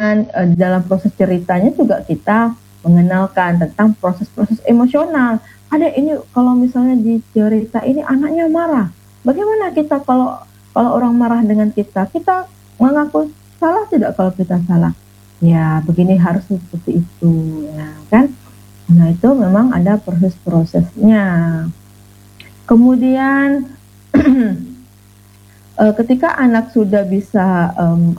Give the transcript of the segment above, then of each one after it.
dalam proses ceritanya juga kita mengenalkan tentang proses-proses emosional. Ada ini kalau misalnya di cerita ini anaknya marah. Bagaimana kita kalau orang marah dengan kita? Kita mengaku salah tidak kalau kita salah? Ya, begini harus seperti itu, ya kan? Nah, itu memang ada proses-prosesnya. Kemudian ketika anak sudah bisa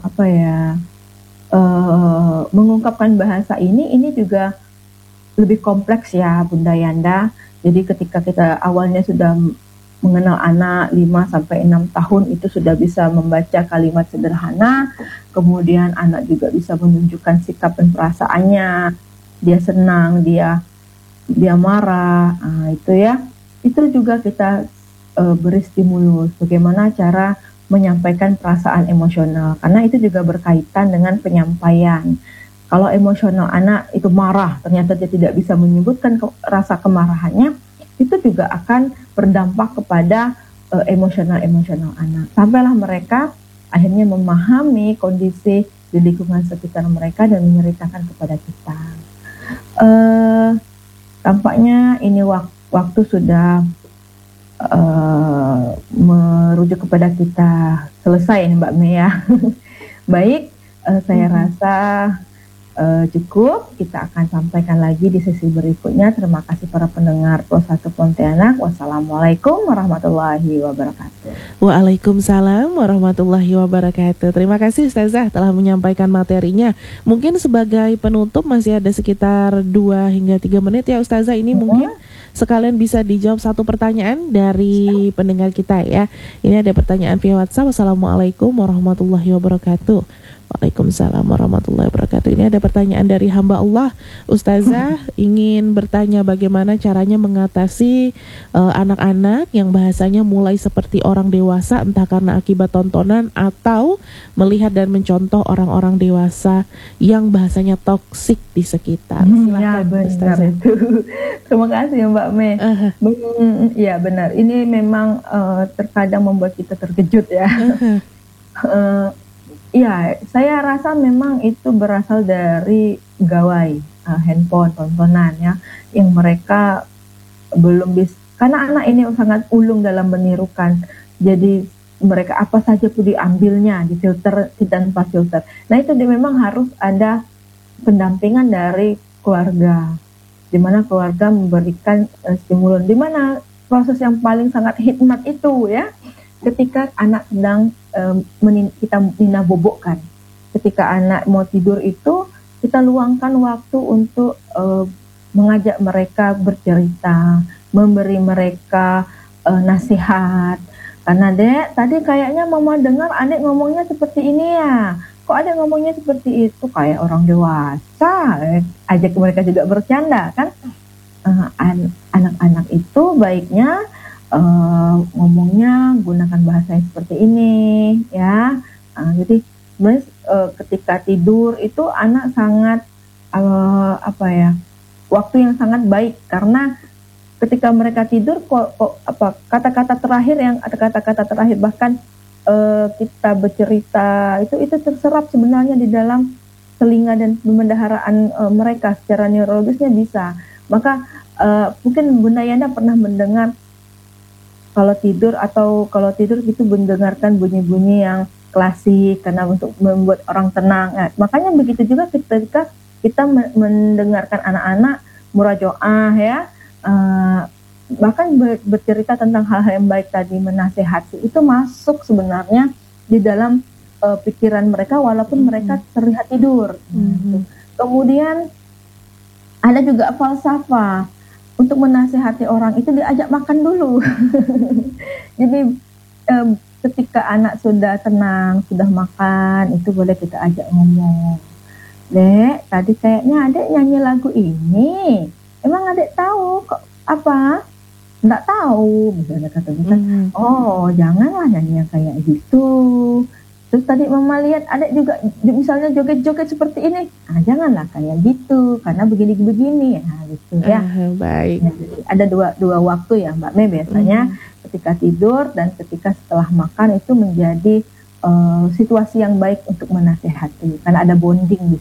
mengungkapkan bahasa ini juga lebih kompleks ya Bunda Yanda. Jadi ketika kita awalnya sudah mengenal anak 5-6 tahun itu sudah bisa membaca kalimat sederhana, kemudian anak juga bisa menunjukkan sikap dan perasaannya, dia senang, dia marah, itu ya. Itu juga kita beri stimulus bagaimana cara menyampaikan perasaan emosional, karena itu juga berkaitan dengan penyampaian. Kalau emosional anak itu marah, ternyata dia tidak bisa menyebutkan rasa kemarahannya, itu juga akan berdampak kepada emosional anak. Sampailah mereka akhirnya memahami kondisi di lingkungan sekitar mereka dan menceritakan kepada kita. Tampaknya ini waktu sudah merujuk kepada kita selesai nih Mbak Mea. Baik, saya rasa cukup. Kita akan sampaikan lagi di sesi berikutnya. Terima kasih para pendengar Pro 1 Pontianak. Wassalamualaikum warahmatullahi wabarakatuh. Waalaikumsalam warahmatullahi wabarakatuh. Terima kasih Ustazah telah menyampaikan materinya. Mungkin sebagai penutup masih ada sekitar 2 hingga 3 menit ya Ustazah. Ini mungkin sekalian bisa dijawab satu pertanyaan dari pendengar kita ya. Ini ada pertanyaan via WhatsApp. Assalamualaikum warahmatullahi wabarakatuh. Waalaikumsalam warahmatullahi wabarakatuh. Ini ada pertanyaan dari hamba Allah. Ustazah ingin bertanya bagaimana caranya mengatasi anak-anak yang bahasanya mulai seperti orang dewasa, entah karena akibat tontonan atau melihat dan mencontoh orang-orang dewasa yang bahasanya toksik di sekitar. Ya benar itu. Terima kasih Mbak Me. Ya benar. Ini memang terkadang membuat kita terkejut ya. Ya, saya rasa memang itu berasal dari gawai handphone, tontonan ya, yang mereka belum bisa, karena anak ini sangat ulung dalam menirukan, jadi mereka apa saja pun diambilnya, difilter tanpa filter. Nah itu memang harus ada pendampingan dari keluarga, di mana keluarga memberikan stimulus, di mana proses yang paling sangat hikmat itu ya, ketika anak sedang kita nina bobokkan, ketika anak mau tidur itu kita luangkan waktu untuk mengajak mereka bercerita, memberi mereka nasihat. Karena Dek, tadi kayaknya mama dengar adik ngomongnya seperti ini ya, kok adik ngomongnya seperti itu kayak orang dewasa, ajak mereka juga bercanda kan. Anak-anak itu baiknya ngomongnya gunakan bahasa yang seperti ini ya. Jadi ketika tidur itu anak sangat waktu yang sangat baik, karena ketika mereka tidur kata-kata terakhir bahkan kita bercerita itu terserap sebenarnya di dalam telinga dan pemendaharaan mereka secara neurologisnya bisa. Maka mungkin Bunda Yana pernah mendengar kalau tidur gitu mendengarkan bunyi-bunyi yang klasik karena untuk membuat orang tenang. Nah, makanya begitu juga ketika kita mendengarkan anak-anak murajoah ya, bahkan bercerita tentang hal-hal yang baik tadi, menasehati, itu masuk sebenarnya di dalam pikiran mereka walaupun mereka terlihat tidur. Kemudian ada juga falsafah. Untuk menasihati orang itu diajak makan dulu. Jadi ketika anak sudah tenang, sudah makan, itu boleh kita ajak ngomong. Dek, tadi kayaknya adek nyanyi lagu ini. Emang adek tahu kok apa? Nggak tahu. Misalnya kata kita, oh janganlah nyanyi yang kayak gitu. Terus tadi mama lihat adek juga misalnya joget-joget seperti ini, janganlah kayak gitu, karena begini-begini ya gitu ya. Baik. Ya, ada dua waktu ya Mbak Me biasanya, ketika tidur dan ketika setelah makan itu menjadi situasi yang baik untuk menasehati, karena ada bonding di